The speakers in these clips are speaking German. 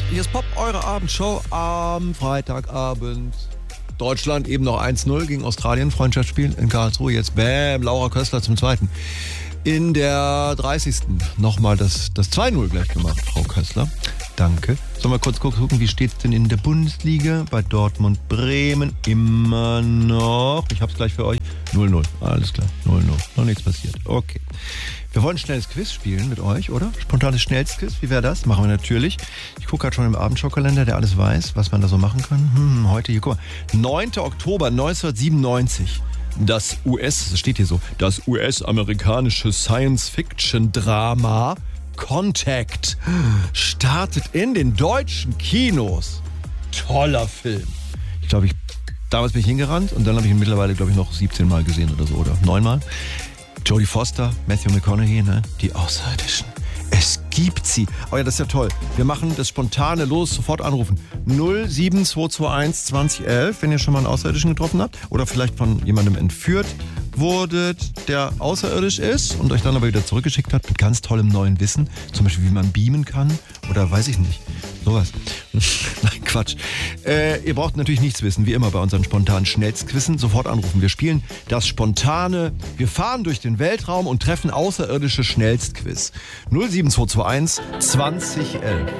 Hier ist Pop, eure Abendshow am Freitagabend. Deutschland eben noch 1-0 gegen Australien, Freundschaftsspiel in Karlsruhe. Jetzt bam, Laura Köstler zum Zweiten. In der 30. nochmal das 2-0 gleich gemacht, Frau Köstler. Danke. Sollen wir kurz gucken, wie steht es denn in der Bundesliga? Bei Dortmund, Bremen immer noch. Ich hab's gleich für euch. 0-0. Alles klar. 0-0. Noch nichts passiert. Okay. Wir wollen ein schnelles Quiz spielen mit euch, oder? Spontanes Schnellsquiz. Wie wäre das? Machen wir natürlich. Ich gucke gerade schon im Abendschau-Kalender, der alles weiß, was man da so machen kann. Heute hier, guck mal. 9. Oktober 1997. Das steht hier so, das US-amerikanische Science-Fiction-Drama Contact startet in den deutschen Kinos. Toller Film. Ich glaube, damals bin ich hingerannt und dann habe ich ihn mittlerweile, glaube ich, noch 17 Mal gesehen oder so, oder 9 Mal. Jodie Foster, Matthew McConaughey, ne? Die Außerirdischen. Es gibt sie. Oh ja, das ist ja toll. Wir machen das spontane los, sofort anrufen. 07221 2011, wenn ihr schon mal einen Außerirdischen getroffen habt oder vielleicht von jemandem entführt wurdet, der außerirdisch ist und euch dann aber wieder zurückgeschickt hat mit ganz tollem neuen Wissen. Zum Beispiel, wie man beamen kann oder weiß ich nicht. Sowas. Nein, Quatsch. Ihr braucht natürlich nichts wissen, wie immer bei unseren spontanen Schnellstquissen. Sofort anrufen. Wir spielen das spontane, wir fahren durch den Weltraum und treffen außerirdische Schnellstquiz. 07221 2011.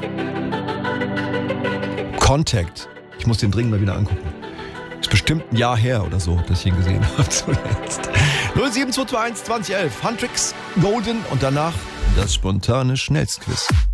Contact. Ich muss den dringend mal wieder angucken. Ist bestimmt ein Jahr her oder so, dass ich ihn gesehen habe zuletzt. 07221 2011. Huntrix, Golden und danach das spontane Schnellstquiz.